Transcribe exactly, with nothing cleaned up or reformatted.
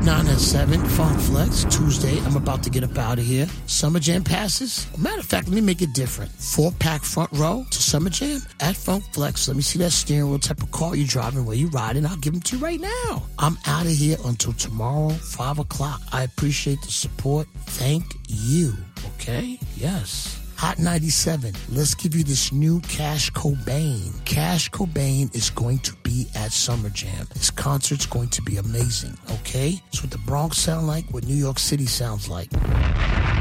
nine at seven, Funk Flex, Tuesday. I'm about to get up out of here. Summer Jam passes. Matter of fact, let me make it different. Four-pack front row to Summer Jam at Funk Flex. Let me see that steering wheel, type of car you driving, where you riding. I'll give them to you right now. I'm out of here until tomorrow, five o'clock. I appreciate the support. Thank you. Okay? Yes. Hot ninety-seven, let's give you this new Cash Cobain. Cash Cobain is going to be at Summer Jam. This concert's going to be amazing, okay? It's what the Bronx sound like, what New York City sounds like.